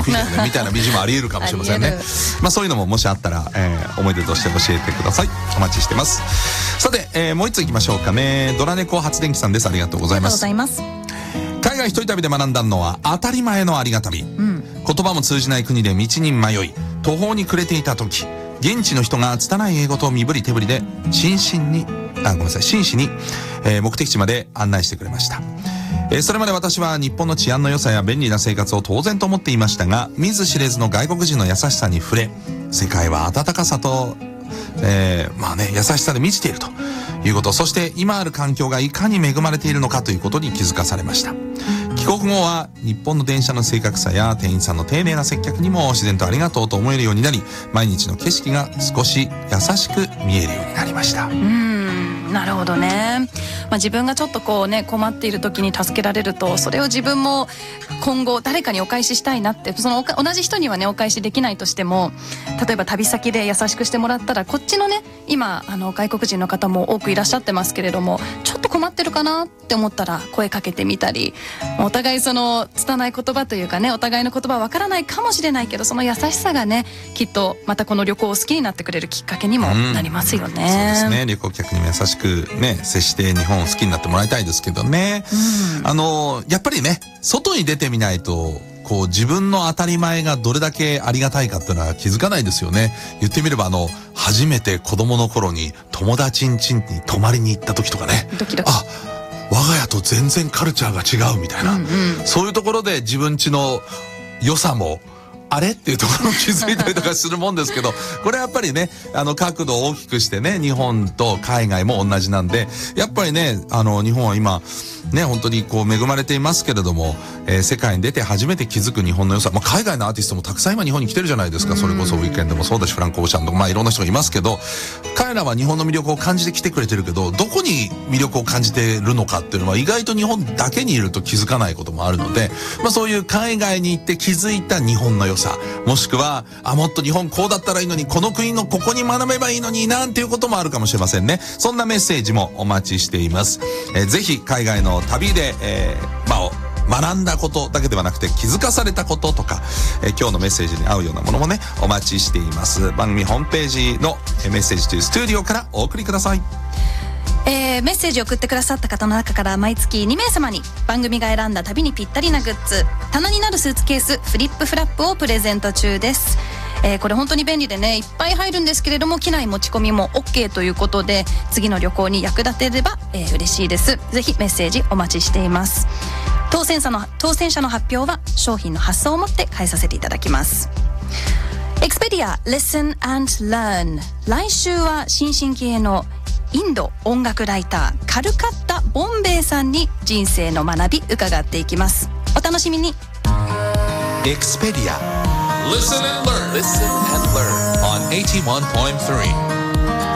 食いたいねみたいな美人もあり得るかもしれませんね。そういうのももしあったら、思い出として教えてください。お待ちしてます。さて、もう一ついきましょうかね。ドラ猫発電機さんです。ありがとうございます。海外一人旅で学んだのは当たり前のありがたみ、言葉も通じない国で道に迷い途方に暮れていた時、現地の人が拙い英語と身振り手振りで真摯に、目的地まで案内してくれました。それまで私は日本の治安の良さや便利な生活を当然と思っていましたが、見ず知れずの外国人の優しさに触れ、世界は温かさと、優しさで満ちているということ、そして今ある環境がいかに恵まれているのかということに気づかされました。帰国後は日本の電車の正確さや店員さんの丁寧な接客にも自然とありがとうと思えるようになり、毎日の景色が少し優しく見えるようになりました。 なるほどね。自分がちょっと困っている時に助けられると、それを自分も今後誰かにお返ししたいなって、その同じ人にはねお返しできないとしても、例えば旅先で優しくしてもらったら、こっちのね今外国人の方も多くいらっしゃってますけれども、ちょっと困ってるかなって思ったら声かけてみたり、お互いその拙い言葉というかね、お互いの言葉わからないかもしれないけど、その優しさがねきっとまたこの旅行を好きになってくれるきっかけにもなりますよね。 そうですね。旅行客にも優しくね接して日本を好きになってもらいたいですけどね。やっぱりね、外に出てみないと自分の当たり前がどれだけありがたいかっていうのは気づかないですよね。言ってみれば初めて子供の頃に友達ん家に泊まりに行った時とかね、 ドキドキ、 我が家と全然カルチャーが違うみたいな、そういうところで自分家の良さもあれっていうところを気づいたりとかするもんですけど、これやっぱりね、角度を大きくしてね、日本と海外も同じなんで、やっぱりね、日本は今、ね、本当に恵まれていますけれども、世界に出て初めて気づく日本の良さ、海外のアーティストもたくさん今日本に来てるじゃないですか。それこそウィークエンドもそうだし、フランク・オーシャンとか、いろんな人がいますけど、彼らは日本の魅力を感じてきてくれてるけど、どこに魅力を感じてるのかっていうのは意外と日本だけにいると気づかないこともあるので、そういう海外に行って気づいた日本の良さ、もしくはもっと日本こうだったらいいのに、この国のここに学べばいいのになんていうこともあるかもしれませんね。そんなメッセージもお待ちしています。ぜひ海外の旅で、学んだことだけではなくて気づかされたこととか、今日のメッセージに合うようなものもねお待ちしています。番組ホームページのメッセージというスタジオからお送りください。 メッセージを送ってくださった方の中から毎月2名様に番組が選んだ旅にぴったりなグッズ、棚になるスーツケースフリップフラップをプレゼント中です。これ本当に便利でね、いっぱい入るんですけれども、機内持ち込みも OK ということで、次の旅行に役立てれば、嬉しいです。ぜひメッセージお待ちしています。当選者の発表は商品の発送をもって返させていただきます。Expedia Listen and Learn、 来週は新進気鋭のインド音楽ライターカルカッタ・ボンベイさんに人生の学び伺っていきます。お楽しみに。 Expedia Listen and Learn on 81.3